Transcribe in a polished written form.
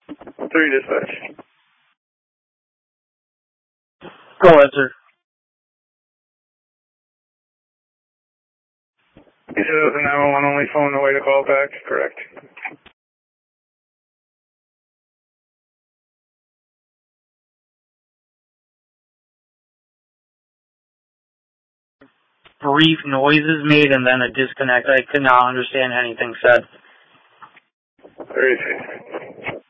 3 dispatch. Go ahead, sir. You said it was a 911 only phone, no way to call back, correct? Brief noises made and then a disconnect. I could not understand anything said. 33.